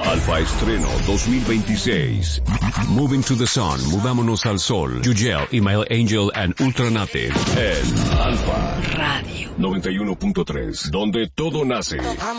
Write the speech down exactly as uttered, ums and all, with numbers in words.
Alfa Estreno dos mil veintiséis. Moving to the Sun, Mudámonos al Sol, Yugel, Email Angel and Ultranative. En Alfa Radio noventa y uno punto tres, donde todo nace.